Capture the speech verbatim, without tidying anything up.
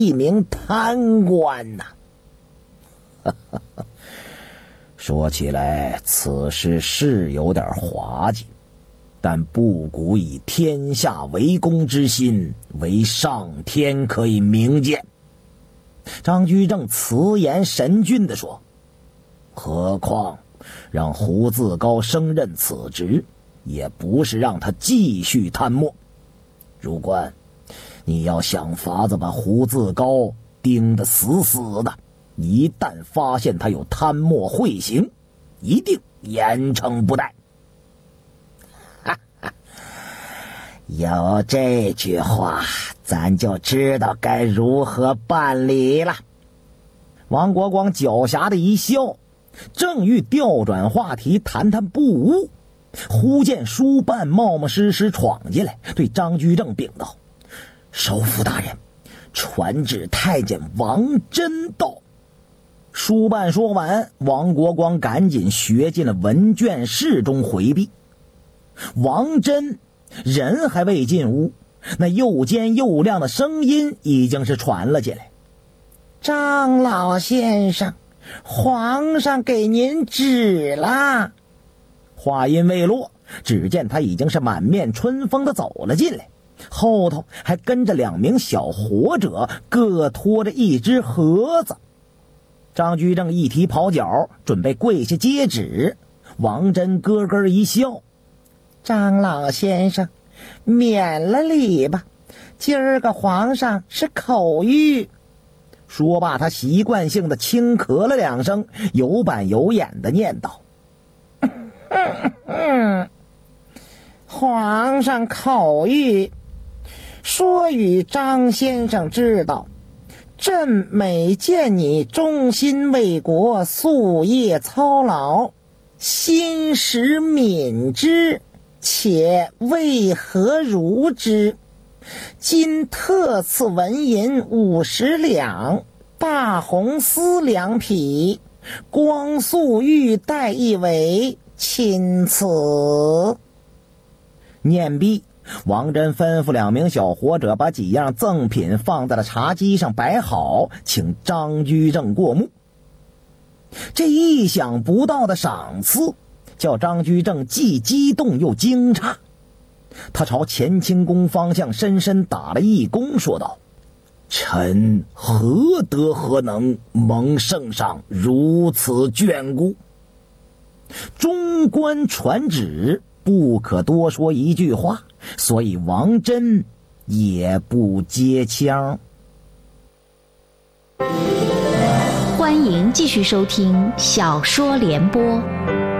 一名贪官呐、啊。说起来，此事是有点滑稽，但不古以天下为公之心，为上天可以明鉴。张居正慈颜神俊地说，何况让胡自高升任此职，也不是让他继续贪墨。如官，你要想法子把胡自高盯得死死的，一旦发现他有贪墨秽行，一定严惩不贷。哈哈，有这句话，咱就知道该如何办理了。王国光狡黠的一笑，正欲调转话题谈谈不误，忽见书办冒冒失失闯进来，对张居正禀道：首府大人，传旨太监王真到。书办说完，王国光赶紧学进了文卷室中回避。王真人还未进屋，那又尖又亮的声音已经是传了进来：张老先生，皇上给您旨了。话音未落，只见他已经是满面春风的走了进来，后头还跟着两名小伙者，各拖着一只盒子。张居正一提袍角，准备跪下接旨，王真咯咯一笑：张老先生，免了礼吧，今儿个皇上是口谕。说罢，他习惯性的轻咳了两声，有板有眼的念道：皇上口谕，说与张先生知道，朕每见你忠心为国，夙夜操劳，心识敏之，且为何如之？今特赐纹银五十两，大红丝两匹，光素玉带一围，钦此。念毕，王真吩咐两名小伙者把几样赠品放在了茶几上摆好，请张居正过目。这意想不到的赏赐叫张居正既激动又惊诧，他朝乾清宫方向深深打了一躬，说道：臣何德何能蒙圣上如此眷顾？中官传旨，不可多说一句话，所以王真也不接腔。 欢迎继续收听小说联播。